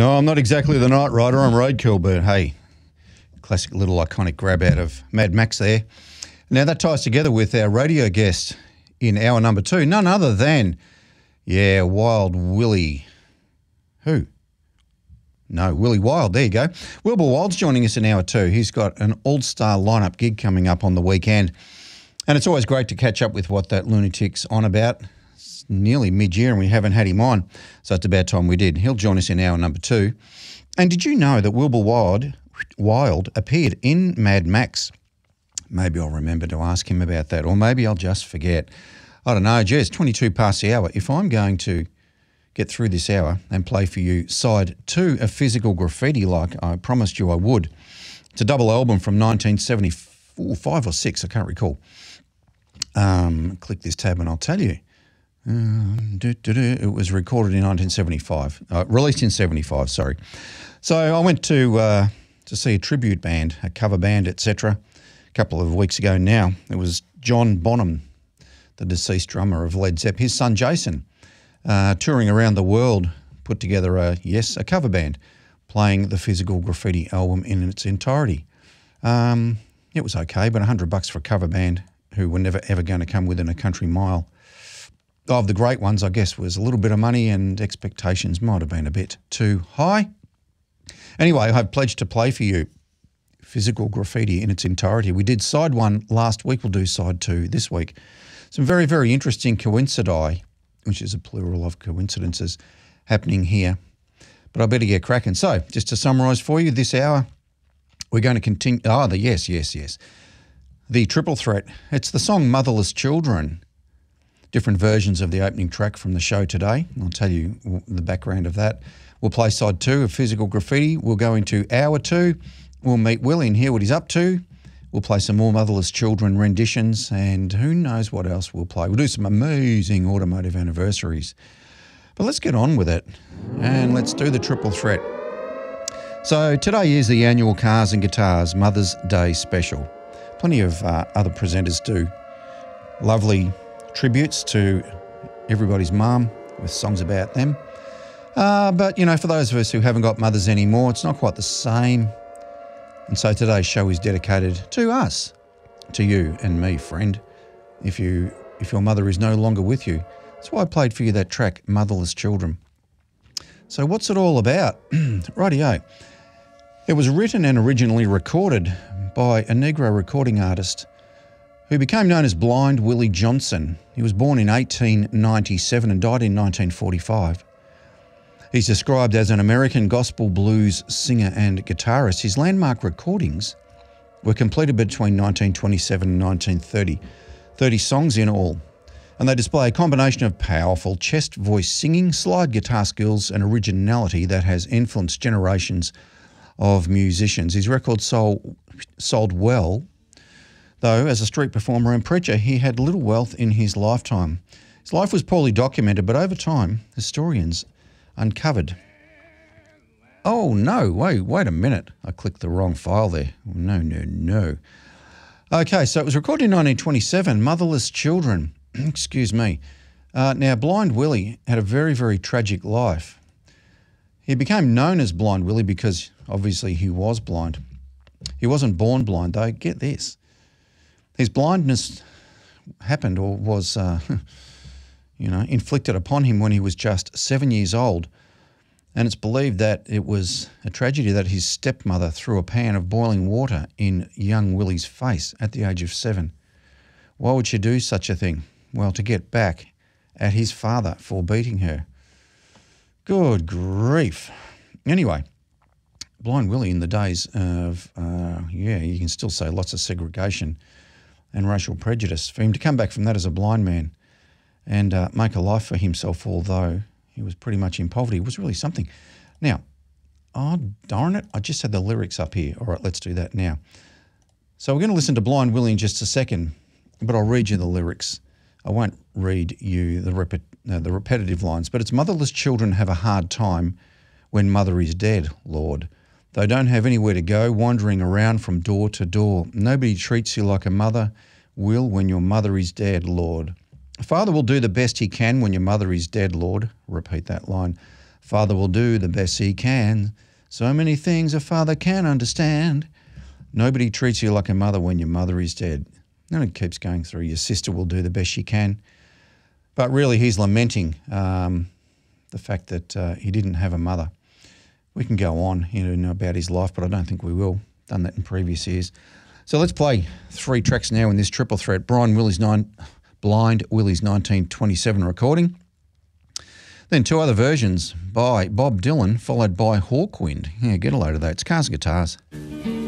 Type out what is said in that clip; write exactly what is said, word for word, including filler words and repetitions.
No, I'm not exactly the Night Rider. I'm Roadkill, but hey, classic little iconic grab out of Mad Max there. Now that ties together with our radio guest in hour number two, none other than, yeah, Wild Willie. Who? No, Willie Wild. There you go. Wilbur Wild's joining us in hour two. He's got an all-star lineup gig coming up on the weekend. And it's always great to catch up with what that lunatic's on about. It's nearly mid-year and we haven't had him on, so it's about time we did. He'll join us in hour number two. And did you know that Wilbur Wild, Wild appeared in Mad Max? Maybe I'll remember to ask him about that, or maybe I'll just forget. I don't know. Geez, twenty-two past the hour. If I'm going to get through this hour and play for you side two of Physical Graffiti like I promised you I would. It's a double album from nineteen seventy-four, five or six, I can't recall. Um, click this tab and I'll tell you. Uh, doo, doo, doo. It was recorded in nineteen seventy-five, uh, released in seventy-five, sorry. So I went to uh, to see a tribute band, a cover band, et cetera, a couple of weeks ago now. It was John Bonham, the deceased drummer of Led Zeppelin, his son Jason, Uh, touring around the world, put together a, yes, a cover band, playing the Physical Graffiti album in its entirety. Um, it was okay, but a hundred bucks for a cover band who were never ever going to come within a country mile of the great ones, I guess, was a little bit of money and expectations might have been a bit too high. Anyway, I've pledged to play for you Physical Graffiti in its entirety. We did side one last week, we'll do side two this week. Some very, very interesting coincidi, which is a plural of coincidences, happening here. But I better get cracking. So, just to summarise for you, this hour, we're going to continue. Oh, the yes, yes, yes. The triple threat. It's the song Motherless Children. Different versions of the opening track from the show today. I'll tell you the background of that. We'll play side two of Physical Graffiti. We'll go into hour two. We'll meet Willie and hear what he's up to. We'll play some more Motherless Children renditions and who knows what else we'll play. We'll do some amazing automotive anniversaries. But let's get on with it and let's do the triple threat. So today is the annual Cars and Guitars Mother's Day special. Plenty of uh, other presenters do lovely tributes to everybody's mum with songs about them. Uh, but, you know, for those of us who haven't got mothers anymore, it's not quite the same. And so today's show is dedicated to us, to you and me, friend, if you if your mother is no longer with you. That's why I played for you that track, Motherless Children. So what's it all about? Rightio. It was written and originally recorded by a Negro recording artist who became known as Blind Willie Johnson. He was born in eighteen ninety-seven and died in nineteen forty-five. He's described as an American gospel blues singer and guitarist. His landmark recordings were completed between nineteen twenty-seven and nineteen thirty, thirty songs in all. And they display a combination of powerful chest voice singing, slide guitar skills and originality that has influenced generations of musicians. His records sold, sold well, though as a street performer and preacher, he had little wealth in his lifetime. His life was poorly documented, but over time, historians uncovered. Oh no, wait, wait a minute. I clicked the wrong file there. No, no, no. Okay, so it was recorded in nineteen twenty-seven, Motherless Children. Excuse me. Uh, now, Blind Willie had a very, very tragic life. He became known as Blind Willie because obviously he was blind. He wasn't born blind though, get this. His blindness happened or was uh, you know, inflicted upon him when he was just seven years old. And it's believed that it was a tragedy that his stepmother threw a pan of boiling water in young Willie's face at the age of seven. Why would she do such a thing? Well, to get back at his father for beating her. Good grief. Anyway, Blind Willie in the days of, uh, yeah, you can still say lots of segregation and racial prejudice. For him to come back from that as a blind man and uh, make a life for himself, although he was pretty much in poverty, was really something. Now, oh, darn it, I just had the lyrics up here. All right, let's do that now. So we're going to listen to Blind Willie in just a second, but I'll read you the lyrics. I won't read you the, rep- uh, the repetitive lines, but it's motherless children have a hard time when mother is dead, Lord. They don't have anywhere to go, wandering around from door to door. Nobody treats you like a mother will when your mother is dead, Lord. Father will do the best he can when your mother is dead, Lord. Repeat that line. Father will do the best he can. So many things a father can understand. Nobody treats you like a mother when your mother is dead. And it keeps going through. Your sister will do the best she can. But really he's lamenting um, the fact that uh, he didn't have a mother. We can go on, you know, about his life, but I don't think we will. Done that in previous years. So let's play three tracks now in this triple threat. Brian Willie's nine, Blind Willie's nineteen twenty-seven recording. Then two other versions by Bob Dylan, followed by Hawkwind. Yeah, get a load of that. It's Cars and Guitars.